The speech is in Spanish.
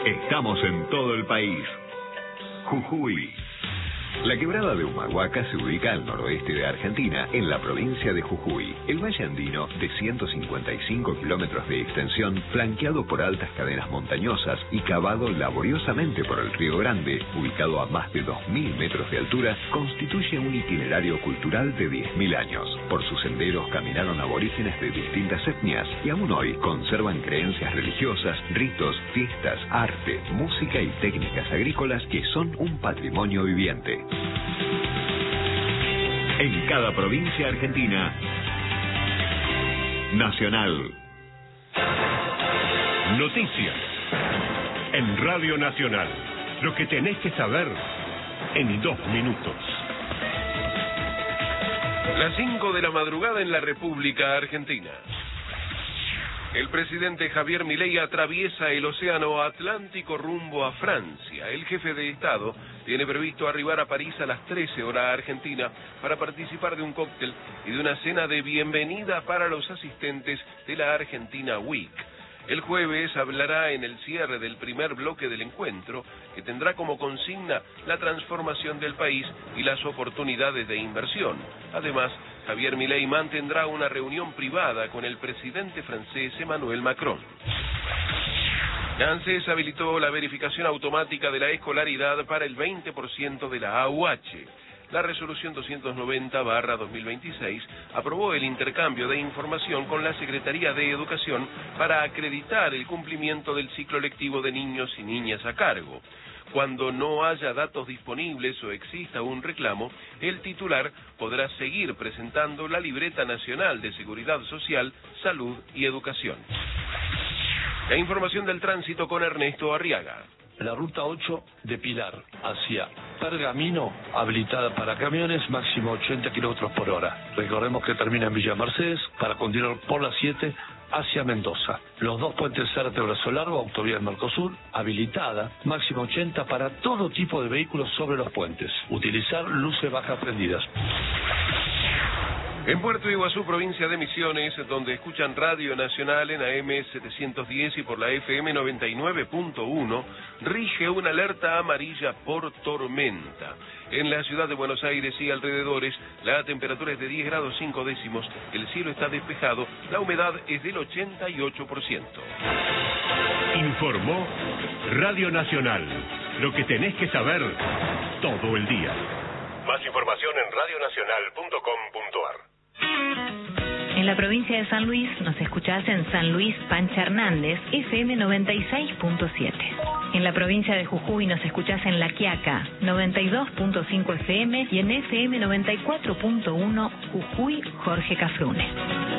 Estamos en todo el país. Jujuy. La quebrada de Humahuaca se ubica al noroeste de Argentina, en la provincia de Jujuy. El valle andino, de 155 kilómetros de extensión, flanqueado por altas cadenas montañosas y cavado laboriosamente por el Río Grande, ubicado a más de 2.000 metros de altura, constituye un itinerario cultural de 10.000 años. Por sus senderos caminaron aborígenes de distintas etnias y aún hoy conservan creencias religiosas, ritos, fiestas, arte, música y técnicas agrícolas que son un patrimonio viviente. En cada provincia argentina, Nacional. Noticias. En Radio Nacional. Lo que tenés que saber en 2 minutos. Las 5 de la madrugada en la República Argentina. El presidente Javier Milei atraviesa el océano Atlántico rumbo a Francia. El jefe de Estado tiene previsto arribar a París a las 13 horas argentina para participar de un cóctel y de una cena de bienvenida para los asistentes de la Argentina Week. El jueves hablará en el cierre del primer bloque del encuentro, que tendrá como consigna la transformación del país y las oportunidades de inversión. Además, Javier Milei mantendrá una reunión privada con el presidente francés Emmanuel Macron. La ANSES habilitó la verificación automática de la escolaridad para el 20% de la AUH. La resolución 290/2026 aprobó el intercambio de información con la Secretaría de Educación para acreditar el cumplimiento del ciclo lectivo de niños y niñas a cargo. Cuando no haya datos disponibles o exista un reclamo, el titular podrá seguir presentando la Libreta Nacional de Seguridad Social, Salud y Educación. La información del tránsito con Ernesto Arriaga. La ruta 8 de Pilar hacia Pergamino, habilitada para camiones, máximo 80 kilómetros por hora. Recordemos que termina en Villa Mercedes para continuar por la 7 hacia Mendoza. Los 2 puentes Zárate Brazo Largo, autovía del Mercosur, habilitada, máximo 80 para todo tipo de vehículos sobre los puentes. Utilizar luces bajas prendidas. En Puerto Iguazú, provincia de Misiones, donde escuchan Radio Nacional en AM 710 y por la FM 99.1, rige una alerta amarilla por tormenta. En la ciudad de Buenos Aires y alrededores, la temperatura es de 10 grados 5 décimos, el cielo está despejado, la humedad es del 88%. Informó Radio Nacional. Lo que tenés que saber todo el día. Más información en radionacional.com.ar. En la provincia de San Luis nos escuchás en San Luis Pancha Hernández, FM 96.7. En la provincia de Jujuy nos escuchás en La Quiaca, 92.5 FM y en FM 94.1 Jujuy Jorge Cafrune.